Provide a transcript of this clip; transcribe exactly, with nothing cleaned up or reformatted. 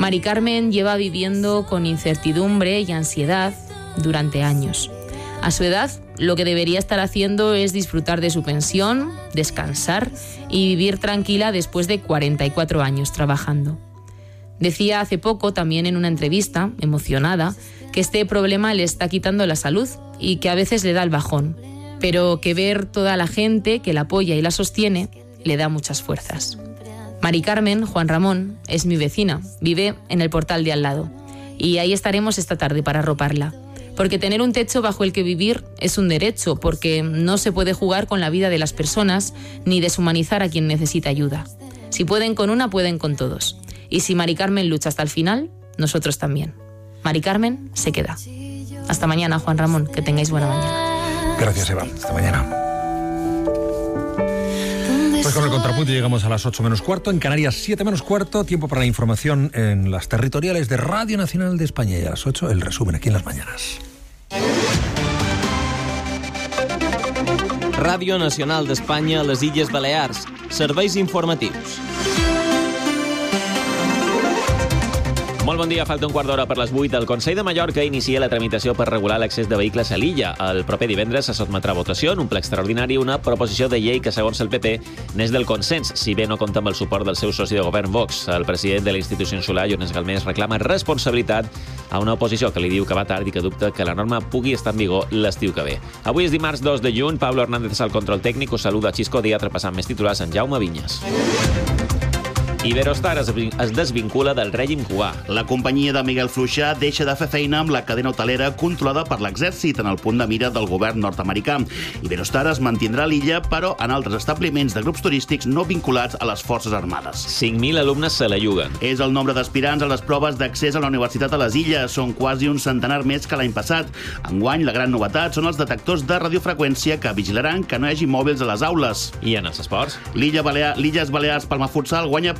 Mari Carmen lleva viviendo con incertidumbre y ansiedad durante años. A su edad, lo que debería estar haciendo es disfrutar de su pensión, descansar y vivir tranquila después de cuarenta y cuatro años trabajando. Decía hace poco, también en una entrevista, emocionada, que este problema le está quitando la salud y que a veces le da el bajón, pero que ver toda la gente que la apoya y la sostiene le da muchas fuerzas. Mari Carmen, Juan Ramón, es mi vecina, vive en el portal de al lado y ahí estaremos esta tarde para arroparla. Porque tener un techo bajo el que vivir es un derecho, porque no se puede jugar con la vida de las personas ni deshumanizar a quien necesita ayuda. Si pueden con una, pueden con todos. Y si Mari Carmen lucha hasta el final, nosotros también. Mari Carmen se queda. Hasta mañana, Juan Ramón, que tengáis buena mañana. Gracias, Eva. Hasta mañana. Pues con el contrapunto llegamos a las ocho menos cuarto, en Canarias siete menos cuarto, tiempo para la información en las territoriales de Radio Nacional de España, y a las ocho el resumen aquí en Las Mañanas. Ràdio Nacional d'Espanya a les Illes Balears. Serveis informatius. Molt bon dia, falta un quart d'hora per les vuit. El Consell de Mallorca inicia la tramitació per regular l'accés de vehicles a l'illa. El proper divendres se sotmetrà a votació en un ple extraordinari una proposició de llei que, segons el P P, n'és del consens, si bé no compta amb el suport del seu soci de govern Vox. El president de la institució insular, Llorenç Galmés, reclama responsabilitat a una oposició que li diu que va tard i que dubta que la norma pugui estar en vigor l'estiu que ve. Avui és dimarts dos de juny. Pablo Hernández al control tècnic. Us saluda Xisco Díaz, repassant més titulars en Jaume Vinyes. Iberostar es desvincula del règim cubà. La companyia de Miguel Fluixà deixa de fer feina amb la cadena hotelera controlada per l'exèrcit en el punt de mira del govern nord-americà. Iberostar es mantindrà a l'illa, però en altres establiments de grups turístics no vinculats a les Forces Armades. cinc mil alumnes se la juguen. És el nombre d'aspirants a les proves d'accés a la universitat a les illes. Són quasi un centenar més que l'any passat. Enguany, la gran novetat són els detectors de radiofreqüència que vigilaran que no hi hagi mòbils a les aules. I en els esports? L'Illa Balea... L'Illes Balears Palma Futsal guanya